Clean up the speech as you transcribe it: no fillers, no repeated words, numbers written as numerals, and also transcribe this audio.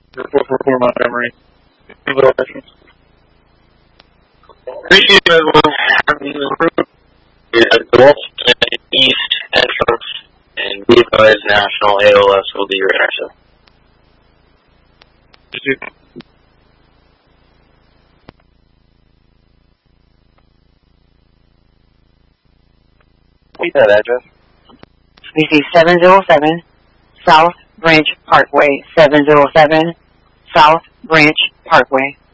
444 Montgomery. Appreciate it. Gulf East entrance and be advised National ALS will be your exit. Repeat that address. We see 707 South Branch Parkway, 707 South Branch Parkway.